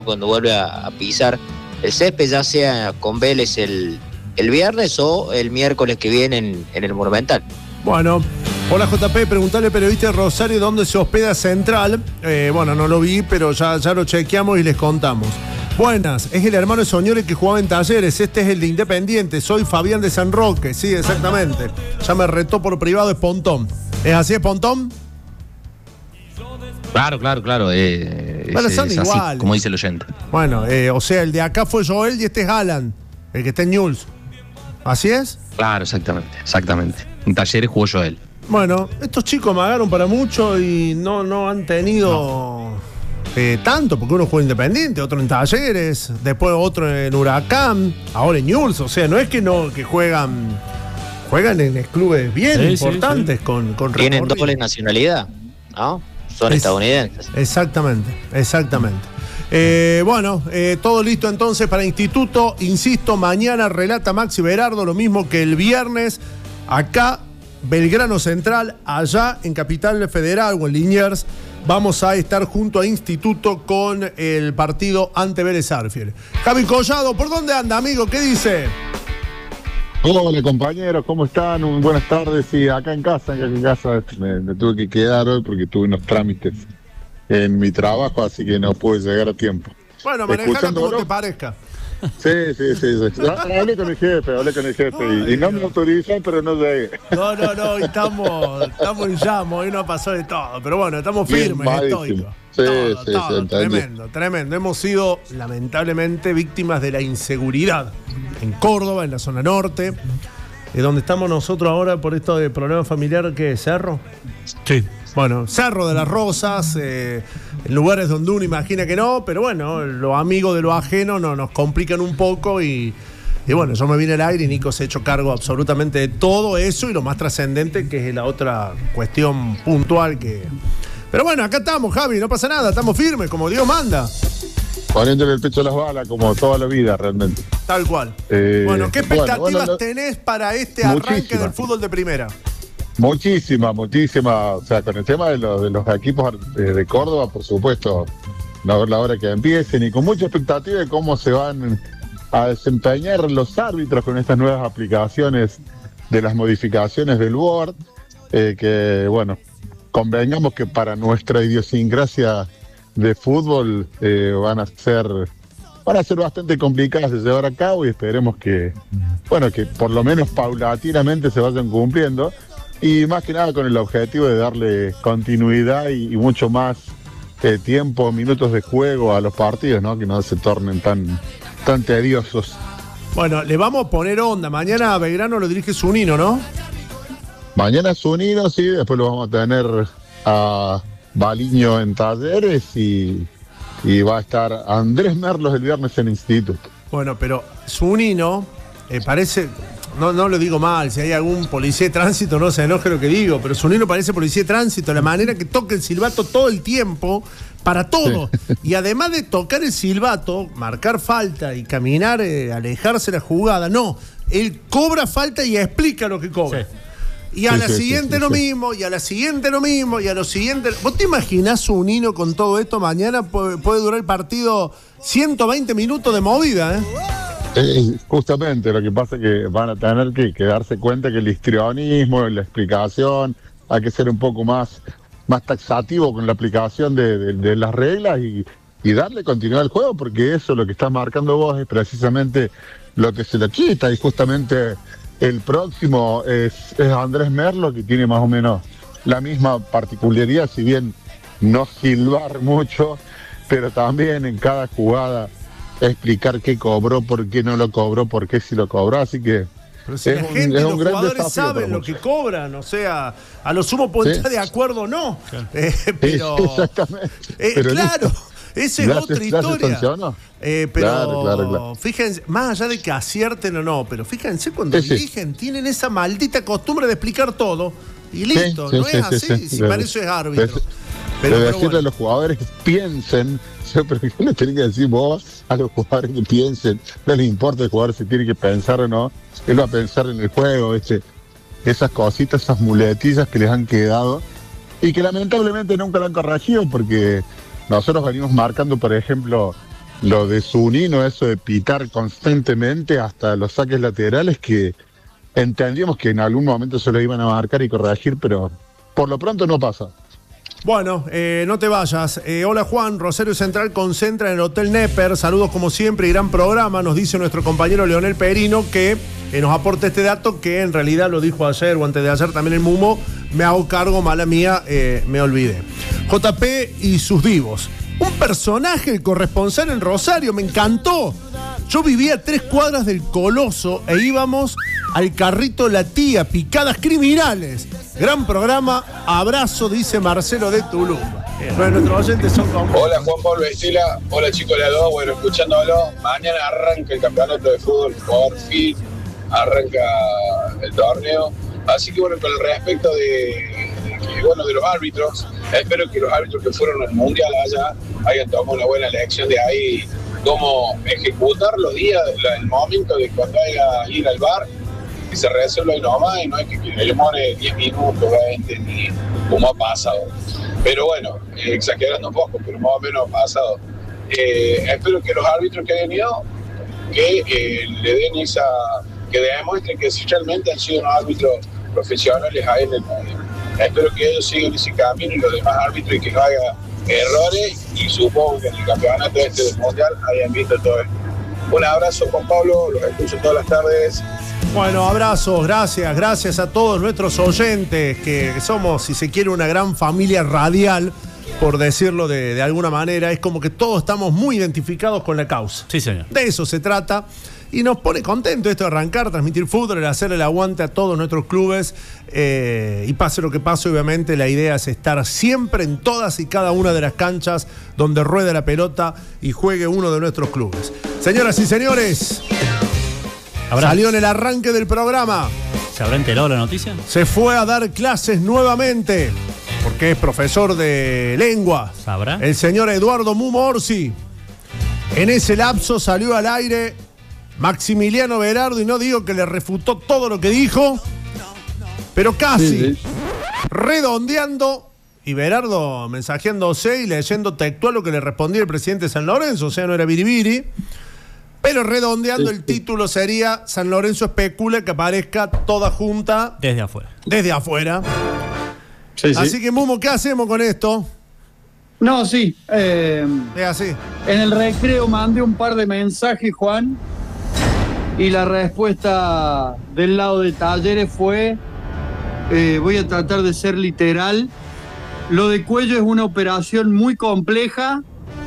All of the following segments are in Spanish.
cuando vuelve a pisar el césped, ya sea con Vélez el viernes o el miércoles que viene en el Monumental. Bueno, hola JP, preguntale al periodista de Rosario dónde se hospeda Central. Bueno, no lo vi, pero ya lo chequeamos y les contamos. Buenas, es el hermano de Soñores que jugaba en Talleres, este es el de Independiente, soy Fabián de San Roque, sí, exactamente. Ya me retó por privado, es Pontón. ¿Es así, es Pontón? Claro. Bueno, son es iguales. Así, como dice el oyente. Bueno, o sea, el de acá fue Joel y este es Alan, el que está en Newell's. ¿Así es? Claro, exactamente. En Talleres jugó Joel. Bueno, estos chicos amagaron para mucho y no han tenido tanto, porque uno juega Independiente, otro en Talleres, después otro en Huracán, ahora en Newell's. O sea, no es que juegan en clubes bien importantes. Sí. Con tienen doble nacionalidad, ¿no? Son estadounidenses. Exactamente. Bueno, todo listo entonces para Instituto. Insisto, mañana relata Maxi Berardo, lo mismo que el viernes. Acá, Belgrano Central, allá en Capital Federal o en Liniers, vamos a estar junto a Instituto con el partido ante Vélez Sarsfield. Javi Collado, ¿por dónde anda, amigo? ¿Qué dice? Hola compañeros, ¿cómo están? Buenas tardes. Sí, acá en casa me tuve que quedar hoy porque tuve unos trámites en mi trabajo, así que no pude llegar a tiempo. Bueno, manejala como te parezca. Sí. Hablé con el jefe y no me autorizó, pero no llegué. No, hoy estamos en llamo, hoy nos pasó de todo, pero bueno, estamos firmes, estoicos. Sí, tremendo. Hemos sido, lamentablemente, víctimas de la inseguridad en Córdoba, en la zona norte, donde estamos nosotros ahora por esto de problema familiar, ¿qué es? ¿Cerro? Sí. Bueno, Cerro de las Rosas, en lugares donde uno imagina que no, pero bueno, los amigos de lo ajeno nos complican un poco y bueno, yo me vine al aire y Nico se ha hecho cargo absolutamente de todo eso y lo más trascendente, que es la otra cuestión puntual que... Pero bueno, acá estamos, Javi, no pasa nada, estamos firmes, como Dios manda. Poniéndole el pecho a las balas, como toda la vida, realmente. Tal cual. Bueno, ¿qué expectativas tenés para este arranque del fútbol de primera? Muchísima. O sea, con el tema de los equipos de Córdoba, por supuesto, no ver la hora que empiecen y con mucha expectativa de cómo se van a desempeñar los árbitros con estas nuevas aplicaciones de las modificaciones del Word, que, bueno, convengamos que para nuestra idiosincrasia de fútbol van a ser bastante complicadas de llevar a cabo y esperemos que por lo menos paulatinamente se vayan cumpliendo. Y más que nada con el objetivo de darle continuidad y mucho más tiempo, minutos de juego a los partidos, ¿no? Que no se tornen tan tediosos. Bueno, le vamos a poner onda. Mañana a Belgrano lo dirige Zunino, ¿no? Mañana Zunino, sí. Después lo vamos a tener a Baliño en Talleres y va a estar Andrés Merlos el viernes en Instituto. Bueno, pero Zunino parece... No lo digo mal, si hay algún policía de tránsito no se enoje lo que digo, pero Zunino parece policía de tránsito, la manera que toca el silbato todo el tiempo, para todo. Sí. Y además de tocar el silbato, marcar falta y caminar, alejarse de la jugada, no, él cobra falta y explica lo que cobra. Sí. Y a la siguiente lo mismo, y a la siguiente lo mismo, y a lo siguiente... ¿Vos te imaginás Zunino con todo esto? Mañana puede durar el partido 120 minutos de movida, ¿eh? Justamente, lo que pasa es que van a tener que darse cuenta que el histrionismo, la explicación, hay que ser un poco más taxativo con la aplicación de las reglas y darle continuidad al juego, porque eso lo que estás marcando vos es precisamente lo que se le quita, y justamente el próximo es Andrés Merlo, que tiene más o menos la misma particularidad, si bien no silbar mucho, pero también en cada jugada explicar qué cobró, por qué no lo cobró, por qué sí lo cobró, así que pero si la gente, los jugadores saben lo que cobran, o sea, a lo sumo pueden estar de acuerdo o no, claro. Pero exactamente. Pero claro, esa es otra historia. Pero claro. Fíjense, más allá de que acierten o no, pero fíjense cuando dirigen, tienen esa maldita costumbre de explicar todo y listo, no es así, si para eso es árbitro. Pero decirle a los jugadores que piensen, pero ¿qué le tenés que decir vos a los jugadores que piensen? No les importa el jugador si tiene que pensar o no, él va a pensar en el juego, esas cositas, esas muletillas que les han quedado y que lamentablemente nunca lo han corregido, porque nosotros venimos marcando, por ejemplo, lo de Zunino, eso de pitar constantemente hasta los saques laterales, que entendíamos que en algún momento se lo iban a marcar y corregir, pero por lo pronto no pasa. Bueno, no te vayas. Hola Juan, Rosario Central concentra en el Hotel Nepper. Saludos como siempre y gran programa. Nos dice nuestro compañero Leonel Perino que nos aporta este dato que en realidad lo dijo ayer o antes de ayer también el Mumo. Me hago cargo, mala mía, me olvidé. JP y sus divos. Un personaje, el corresponsal en Rosario, me encantó. Yo vivía a 3 cuadras del Coloso e íbamos al carrito La Tía, picadas criminales. Gran programa, abrazo, dice Marcelo de Tulum. Bueno, nuestros oyentes son como... Hola Juan Pablo Estela, hola chicos de la 2, bueno, escuchándolo, mañana arranca el campeonato de fútbol, por fin arranca el torneo, así que bueno, con el respecto de los árbitros, espero que los árbitros que fueron al mundial allá hayan tomado una buena lección de ahí, cómo ejecutar los días, el momento de cuando haya ir al bar, y se resuelve ahí nomás, y no es que le demore 10 minutos, 20, ni como ha pasado. Pero bueno, exagerando un poco, pero más o menos ha pasado. Espero que los árbitros que hayan ido, que le den esa, que demuestren que si realmente han sido unos árbitros profesionales ahí en el mundo. Espero que ellos sigan ese camino y los demás árbitros y que no haya errores, y supongo que en el campeonato del mundial hayan visto todo esto. Un abrazo Juan Pablo, los escucho todas las tardes. Bueno, abrazos, gracias a todos nuestros oyentes, que somos, si se quiere, una gran familia radial, por decirlo de alguna manera. Es como que todos estamos muy identificados con la causa. Sí, señor. De eso se trata. Y nos pone contento esto de arrancar, transmitir fútbol, el hacer el aguante a todos nuestros clubes. Y pase lo que pase, obviamente, la idea es estar siempre en todas y cada una de las canchas donde ruede la pelota y juegue uno de nuestros clubes. Señoras y señores, salió en el arranque del programa. ¿Se habrá enterado la noticia? Se fue a dar clases nuevamente, porque es profesor de lengua. ¿Sabrá? El señor Eduardo Mumo Orsi. En ese lapso salió al aire Maximiliano Berardo, y no digo que le refutó todo lo que dijo, pero casi, redondeando, y Berardo mensajeándose y leyendo textual lo que le respondía el presidente San Lorenzo, o sea, no era biribiri, pero redondeando el título sería: San Lorenzo especula que aparezca toda junta desde afuera. Desde afuera. Sí. Así que, Mumo, ¿qué hacemos con esto? No, sí. Es así. En el recreo mandé un par de mensajes, Juan, y la respuesta del lado de Talleres fue, voy a tratar de ser literal, lo de Cuello es una operación muy compleja,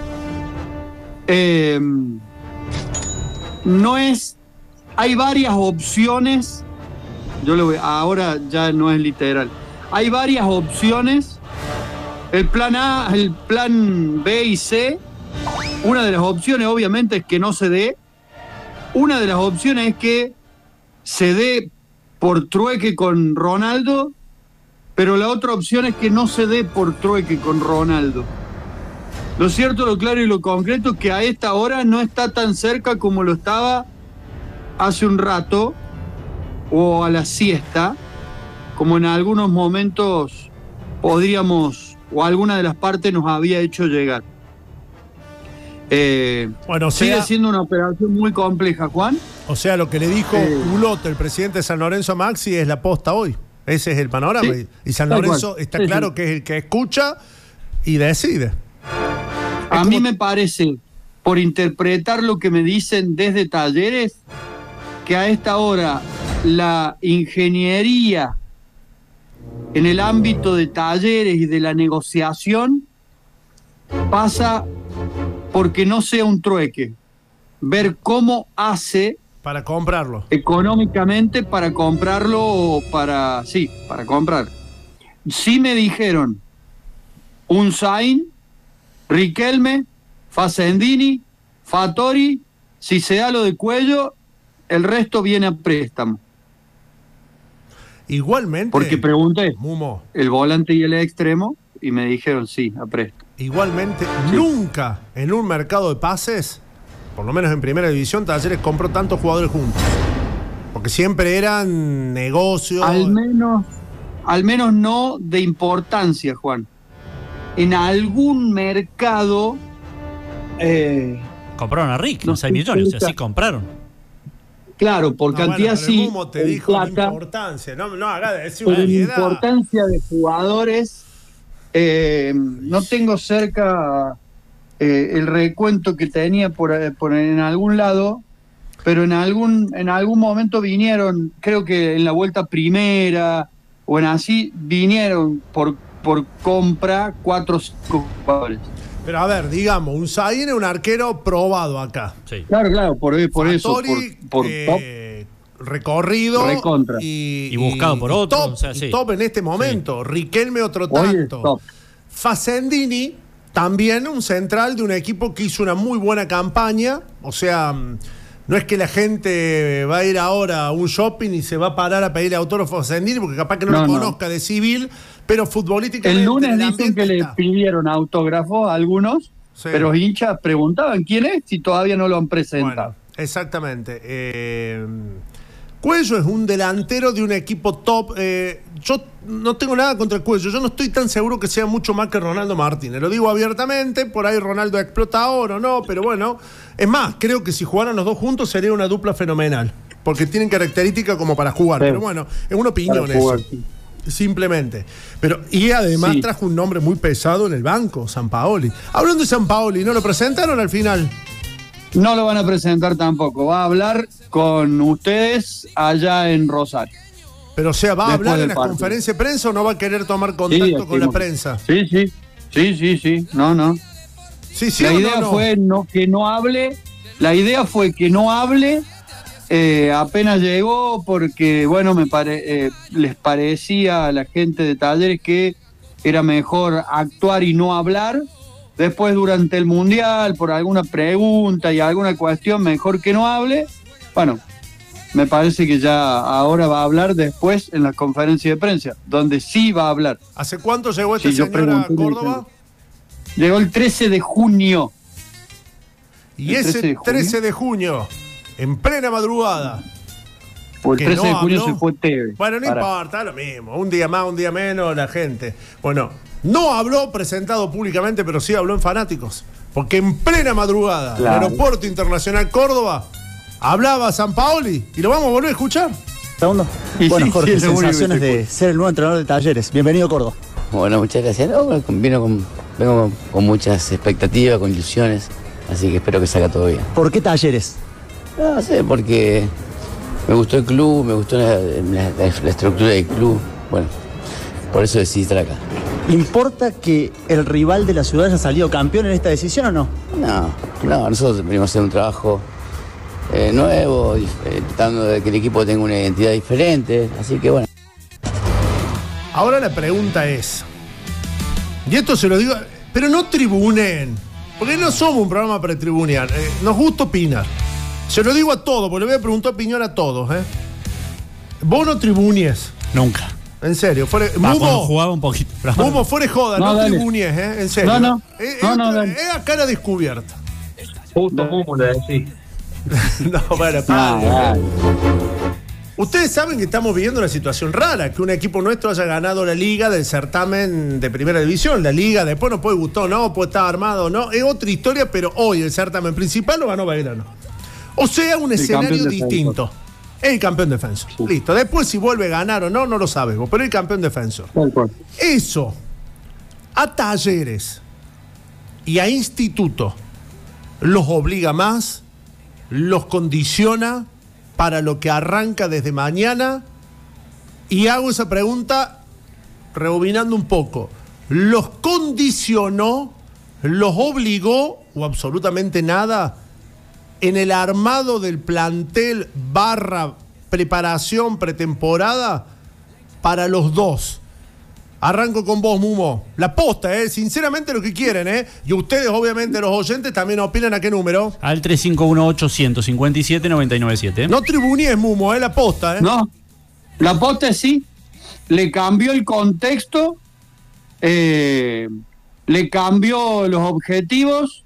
no es, hay varias opciones, ahora ya no es literal, hay varias opciones, el plan A, el plan B y C, una de las opciones obviamente es que no se dé, una de las opciones es que se dé por trueque con Ronaldo, pero la otra opción es que no se dé por trueque con Ronaldo. Lo cierto, lo claro y lo concreto es que a esta hora no está tan cerca como lo estaba hace un rato, o a la siesta, como en algunos momentos podríamos, o alguna de las partes nos había hecho llegar. Sigue siendo una operación muy compleja, Juan. O sea, lo que le dijo Ulot, el presidente de San Lorenzo a Maxi, es la posta hoy. Ese es el panorama. Sí, y San Lorenzo está claro que es el que escucha y decide. A mí me parece, por interpretar lo que me dicen desde Talleres, que a esta hora la ingeniería en el ámbito de Talleres y de la negociación pasa porque no sea un trueque, ver cómo hace para comprarlo económicamente, para comprarlo o para comprar. Sí me dijeron Unzain, Riquelme, Facendini, Fattori, si se da lo de Cuello, el resto viene a préstamo. Igualmente, porque pregunté Mumo, el volante y el extremo y me dijeron sí, a préstamo. Igualmente, nunca en un mercado de pases, por lo menos en primera división, Talleres compró tantos jugadores juntos. Porque siempre eran negocios. Al menos no de importancia, Juan. En algún mercado Compraron a Rick, No 6 millones, o sea, explica. sí compraron. Claro, por cantidad pero el sí. Mumo te en dijo la plata, importancia. No haga de decir una pero en obviedad. importancia de jugadores, no tengo cerca el recuento que tenía por en algún lado, pero en algún momento vinieron, creo que en la vuelta primera o en así, vinieron por compra 4 o 5 jugadores. Pero a ver, digamos, un Zayn es un arquero probado acá. Sí. Claro, por eso, Fattori, por top. recorrido Recontra. Y buscado por otro, top, o sea, sí. y top en este momento. Riquelme otro Hoy es tanto. top. Facendini, también un central de un equipo que hizo una muy buena campaña. O sea, no es que la gente va a ir ahora a un shopping y se va a parar a pedirle autógrafo a Facendini, porque capaz que no lo conozca de civil, pero futbolísticamente. El lunes el dicen ambiente que le está. pidieron autógrafos a algunos, Sí. pero los hinchas preguntaban quién es si todavía no lo han presentado. Bueno, exactamente. Cuello es un delantero de un equipo top. Yo no tengo nada contra el Cuello. Yo no estoy tan seguro que sea mucho más que Ronaldo Martínez. Lo digo abiertamente. Por ahí Ronaldo explota ahora o no, pero bueno. Es más, creo que si jugaran los dos juntos sería una dupla fenomenal. Porque tienen características como para jugar. Sí. Pero bueno, es una opinión Para jugar, eso. sí. Simplemente. Y además Sí. trajo un nombre muy pesado en el banco, Sampaoli. Hablando de Sampaoli, ¿no lo presentaron al final? No lo van a presentar tampoco. Va a hablar con ustedes allá en Rosario. Pero o sea, ¿va a Después hablar en del la partido. conferencia de prensa o no va a querer tomar contacto con la prensa? Sí. No. Sí, La o idea no. fue que no hable. La idea fue que no hable. Apenas llegó porque, bueno, les parecía a la gente de Talleres que era mejor actuar y no hablar. Después, durante el Mundial, por alguna pregunta y alguna cuestión, mejor que no hable. Bueno, me parece que ya ahora va a hablar después en la conferencia de prensa, donde sí va a hablar. ¿Hace cuánto llegó esta Sí, yo señora a pregunté, Córdoba? Llegó el 13 de junio. Y el 13 ese de junio. 13 de junio, en plena madrugada. Por el Que 13 de no junio habló. se fue Tevez. Bueno, no Pará. importa, lo mismo. Un día más, un día menos, la gente. Bueno, no habló presentado públicamente, pero sí habló en Fanáticos. Porque en plena madrugada, en el Claro. Aeropuerto Internacional Córdoba, hablaba Sampaoli y lo vamos a volver a escuchar. Segundo. Y Bueno, sí, Jorge, sí, es lo único que sensaciones se de ser el nuevo entrenador de Talleres. Bienvenido, Córdoba. Bueno, muchas gracias. No, bueno, vengo con muchas expectativas, con ilusiones, así que espero que salga todo bien. ¿Por qué Talleres? No sé, porque me gustó el club, me gustó la estructura del club. Bueno, por eso decidí estar acá. ¿Importa que el rival de la ciudad haya salido campeón en esta decisión o no? No, nosotros venimos a hacer un trabajo nuevo, tratando de que el equipo tenga una identidad diferente, así que bueno. Ahora la pregunta es, y esto se lo digo, pero no tribunen, porque no somos un programa para tribunear, nos gusta opinar. Se lo digo a todos, porque le voy a preguntar opinión a todos. Vos no tribunies. Nunca. En serio. Cuando jugaba un poquito. pero ahora Mumo, no. fuera de joda, No, no dale. tribunies, en serio. No, dale. Es a cara descubierta. Justo Mumo le decís. No, bueno, Ah, padre. dale. Ustedes saben que estamos viviendo una situación rara, que un equipo nuestro haya ganado la liga del certamen de primera división. La liga después nos puede gustar o no, puede estar armado o no. Es otra historia, pero hoy el certamen principal lo ganó Belgrano. O sea, un escenario campeón distinto. El campeón defensor. Sí. Listo. Después si vuelve a ganar o no, no lo sabemos, pero el campeón defensor. Tal cual. Eso, a Talleres y a Instituto, los obliga más, los condiciona para lo que arranca desde mañana. Y hago esa pregunta rebobinando un poco. ¿Los condicionó, los obligó o absolutamente nada en el armado del plantel / preparación pretemporada para los dos? Arranco con vos, Mumo. La posta, sinceramente lo que quieren, y ustedes, obviamente, los oyentes, también opinan a qué número. Al 351-857-997. No tribunies, Mumo, la posta, No, la posta sí. Le cambió el contexto, le cambió los objetivos,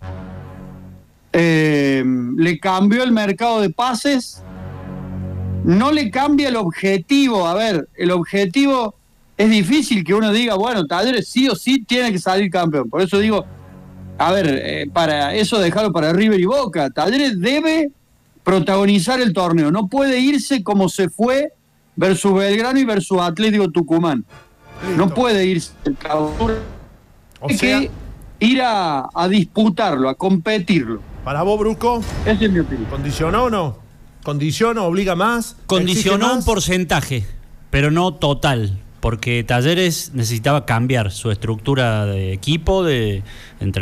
le cambió el mercado de pases, no le cambia el objetivo. A ver, el objetivo es difícil que uno diga, bueno, Talleres sí o sí tiene que salir campeón. Por eso digo, A ver, para eso dejarlo para River y Boca. Talleres debe protagonizar el torneo. No puede irse como se fue versus Belgrano y versus Atlético Tucumán. Listo. No puede irse. Hay que ir a disputarlo, a competirlo. Para vos, Brusco, Esa es mi opinión. ¿condicionó o no? ¿Condiciona, obliga más? Condicionó exige un más? porcentaje, pero no total, porque Talleres necesitaba cambiar su estructura de equipo, de entre